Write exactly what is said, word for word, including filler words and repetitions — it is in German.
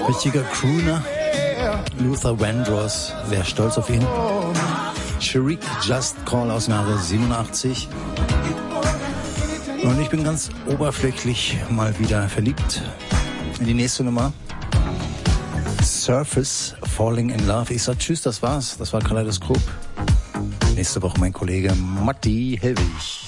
Richtiger Crooner. Luther Vandross, wer stolz auf ihn. Sharik Just Call aus dem Jahre siebenundachtzig. Und ich bin ganz oberflächlich mal wieder verliebt in die nächste Nummer. Surface, Falling in Love. Ich sag tschüss, das war's. Das war Kaleidoskop. Nächste Woche mein Kollege Matti Helwig.